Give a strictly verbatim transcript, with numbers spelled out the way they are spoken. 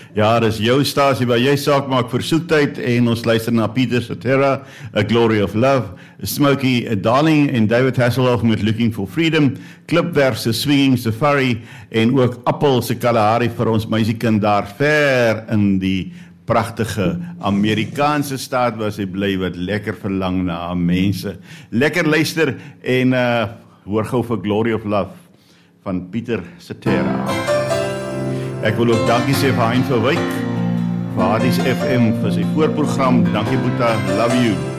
Ja, dis jou stasie waar jy saak maak vir soektyd en ons luister na Peter Cetera, A Glory of Love, Smokey, A Darling en David Hasselhoff met Looking for Freedom, Klipwerf se Swinging Safari en ook Appel se Kalahari vir ons meisiekind daar ver in die pragtige Amerikaanse staat waar sy bly wat lekker verlang na mense. Lekker luister en uh, hoor gou vir Glory of Love van Peter Cetera. Ek wil ook dankie sê vir Hein Verwyk, vir Hadis F M vir sy voorprogram. Dankie Boeta, love you.